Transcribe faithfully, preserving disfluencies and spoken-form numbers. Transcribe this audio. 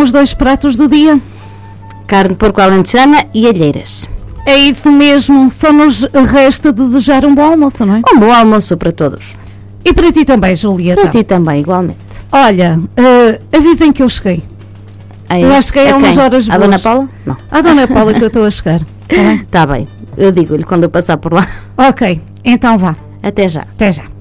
os dois pratos do dia? Carne de porco alentejana e alheiras. É isso mesmo, só nos resta desejar um bom almoço, não é? Um bom almoço para todos. E para ti também, Julieta. Para ti também, igualmente. Olha, uh, avisem que eu cheguei. Aí, eu acho que é umas horas boas. A Dona Paula? Não. A Dona Paula que eu estou a chegar. Está bem, eu digo-lhe quando eu passar por lá. Ok, então vá. Até já. Até já.